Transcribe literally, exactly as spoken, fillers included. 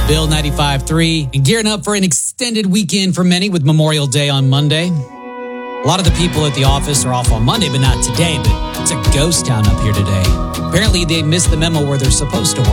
Bill ninety-five point three, and gearing up for an extended weekend for many with Memorial Day on Monday. A lot of the people at the office are off on Monday, but not today. But it's a ghost town up here today. Apparently, they missed the memo where they're supposed to work.